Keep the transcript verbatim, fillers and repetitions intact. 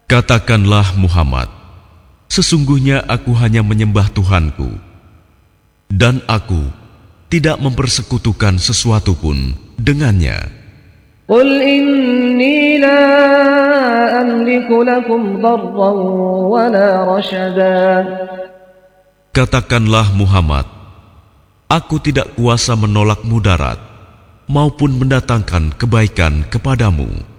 Katakanlah Muhammad, sesungguhnya aku hanya menyembah Tuhanku, dan aku tidak mempersekutukan sesuatu pun dengannya. Qul inni la amliku lakum darran wala rashada. Katakanlah Muhammad, aku tidak kuasa menolak mudarat maupun mendatangkan kebaikan kepadamu.